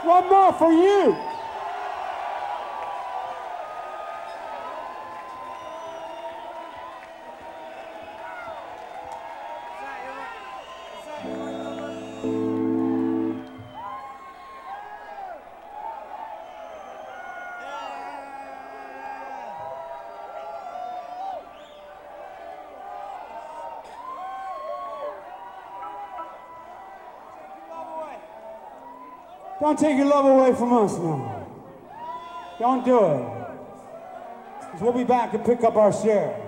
One more for you. Don't take your love away from us now. Don't do it. 'Cause we'll be back and pick up our share.